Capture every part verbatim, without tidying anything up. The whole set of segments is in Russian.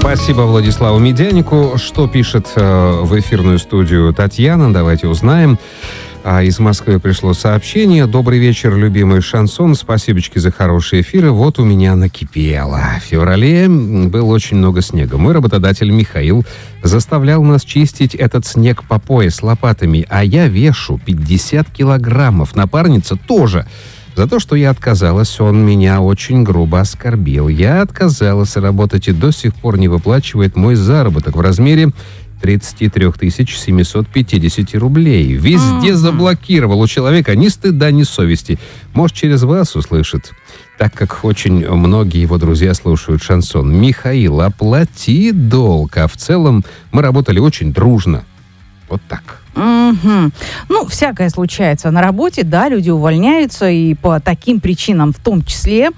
Спасибо Владиславу Медянику. Что пишет э, в эфирную студию Татьяна? Давайте узнаем. А из Москвы пришло сообщение. Добрый вечер, любимый шансон. Спасибочки за хорошие эфиры. Вот у меня накипело. В феврале было очень много снега. Мой работодатель Михаил заставлял нас чистить этот снег по пояс лопатами, а я вешу пятьдесят килограммов. Напарница тоже. За то, что я отказалась, он меня очень грубо оскорбил. Я отказалась работать и до сих пор не выплачивает мой заработок в размере тридцать три тысячи семьсот пятьдесят рублей. Везде mm-hmm. заблокировал. У человека ни стыда, ни совести. Может, через вас услышит. Так как очень многие его друзья слушают шансон. Михаил, оплати долг. А в целом мы работали очень дружно. Вот так. Угу. Ну, всякое случается на работе, да, люди увольняются, и по таким причинам в том числе.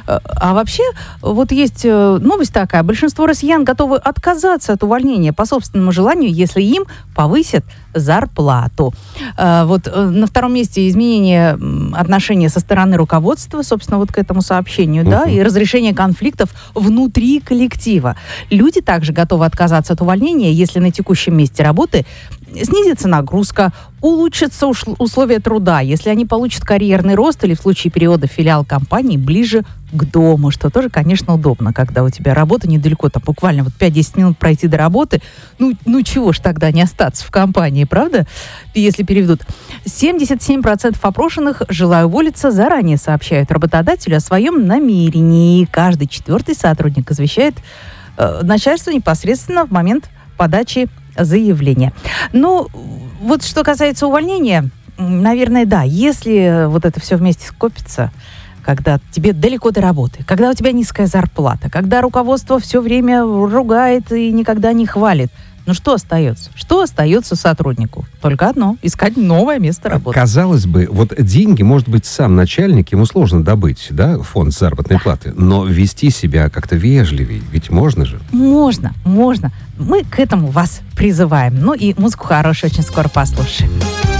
А вообще, вот есть новость такая. Большинство россиян готовы отказаться от увольнения по собственному желанию, если им повысят зарплату. Вот на втором месте изменение отношения со стороны руководства, собственно, вот к этому сообщению, uh-huh. да, и разрешение конфликтов внутри коллектива. Люди также готовы отказаться от увольнения, если на текущем месте работы снизится нагрузка, улучшатся условия труда, если они получат карьерный рост или в случае перевода филиал компании ближе к дому, что тоже, конечно, удобно, когда у тебя работа недалеко, там буквально вот пять-десять минут пройти до работы. Ну, ну чего ж тогда не остаться в компании, правда? Если переведут. семьдесят семь процентов опрошенных, желая уволиться, заранее сообщают работодателю о своем намерении. Каждый четвертый сотрудник извещает э, начальство непосредственно в момент подачи заявления. Ну, вот что касается увольнения, наверное, да, если вот это все вместе скопится, когда тебе далеко до работы, когда у тебя низкая зарплата, когда руководство все время ругает и никогда не хвалит, ну что остается? Что остается сотруднику? Только одно – искать новое место работы. Казалось бы, вот деньги, может быть, сам начальник, ему сложно добыть, да, фонд заработной да. платы, но вести себя как-то вежливее, ведь можно же? Можно, можно. Мы к этому вас призываем. Ну и музыку хорошую очень скоро послушаем.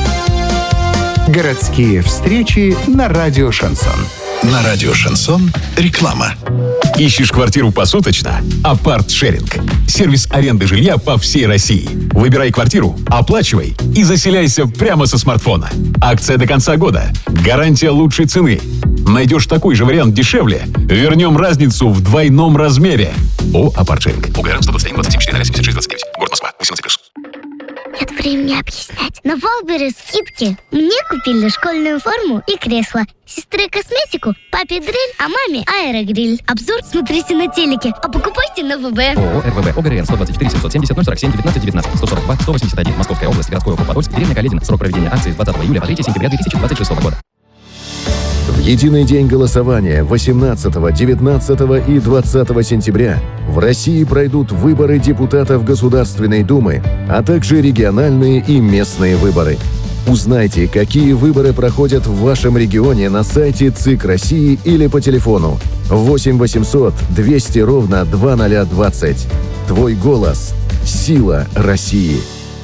Городские встречи на радио «Шансон». На радио «Шансон» реклама. Ищешь квартиру посуточно? Апарт-шеринг. Сервис аренды жилья по всей России. Выбирай квартиру, оплачивай и заселяйся прямо со смартфона. Акция до конца года. Гарантия лучшей цены. Найдешь такой же вариант дешевле? Вернем разницу в двойном размере. О, Апарт-шеринг. УГРН сто двадцать один двадцать семь четыре ноль семьдесят шесть двадцать девять. Город Москва. восемнадцать плюс. Нет времени объяснять. На Валбере скидки. Мне купили школьную форму и кресло. Сестре косметику, папе дрель, а маме аэрогриль. Обзор смотрите на телеке, а покупайте на ВБ. ООО РВБ. ОГРН сто двадцать четыре семьсот семьдесят ноль сорок семь девятнадцать девятнадцать сто сорок два сто восемьдесят один. Московская область, городской округ Подольск, деревня Каледино. Срок проведения акции с двадцатого июля по третьего сентября две тысячи двадцать шестого года. В единый день голосования восемнадцатого, девятнадцатого и двадцатого сентября в России пройдут выборы депутатов Государственной Думы, а также региональные и местные выборы. Узнайте, какие выборы проходят в вашем регионе на сайте ЦИК России или по телефону восемь восемьсот двести ровно два ноль двадцать. Твой голос – сила России.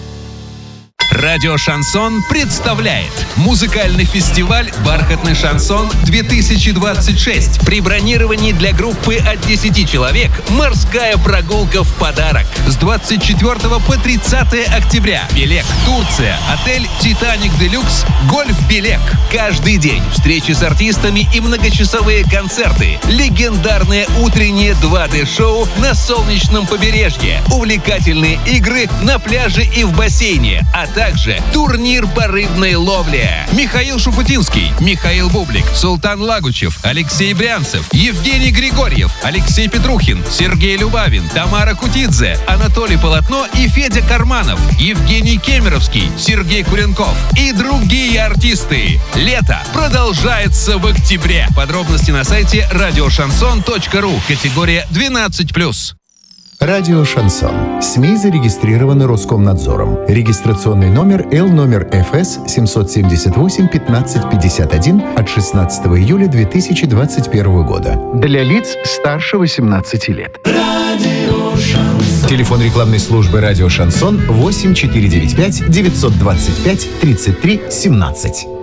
Радио «Шансон» представляет музыкальный фестиваль «Бархатный шансон-две тысячи двадцать шесть». При бронировании для группы от десяти человек морская прогулка в подарок. С двадцать четвёртого по тридцатое октября. Белек, Турция, отель «Титаник Делюкс», гольф «Белек». Каждый день встречи с артистами и многочасовые концерты. Легендарное утреннее два дэ-шоу на солнечном побережье. Увлекательные игры на пляже и в бассейне, а также Также турнир по рыбной ловле. Михаил Шуфутинский, Михаил Бублик, Султан Лагучев, Алексей Брянцев, Евгений Григорьев, Алексей Петрухин, Сергей Любавин, Тамара Кутидзе, Анатолий Полотно и Федя Карманов, Евгений Кемеровский, Сергей Куренков и другие артисты. Лето продолжается в октябре. Подробности на сайте радио шансон точка ру. Категория двенадцать плюс. Радио «Шансон». СМИ зарегистрированы Роскомнадзором. Регистрационный номер Л номер ФС семьсот семьдесят восемь пятнадцать пятьдесят один от шестнадцатого июля две тысячи двадцать первого года. Для лиц старше восемнадцати лет. Радио «Шансон». Телефон рекламной службы «Радио Шансон» восемь четыре девять пять девятьсот двадцать пять тридцать три семнадцать.